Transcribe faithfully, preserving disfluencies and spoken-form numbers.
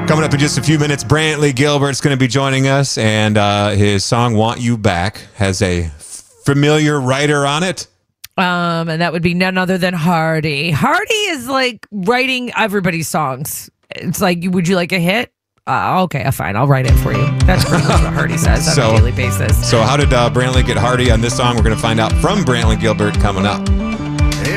Coming up in just a few minutes, Brantley Gilbert's going to be joining us, and uh, his song "Want You Back" has a familiar writer on it. Um, and that would be none other than Hardy. Hardy is like writing everybody's songs. It's like, would you like a hit? Uh, okay, fine, I'll write it for you. That's pretty much what Hardy says on so, a daily basis. So how did uh, Brantley get Hardy on this song? We're going to find out from Brantley Gilbert coming up.